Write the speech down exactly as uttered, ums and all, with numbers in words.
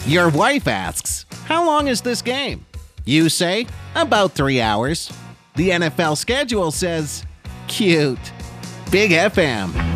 Your wife asks, "How long is this game?" You say, "About three hours." The N F L schedule says, "Cute." Big F M.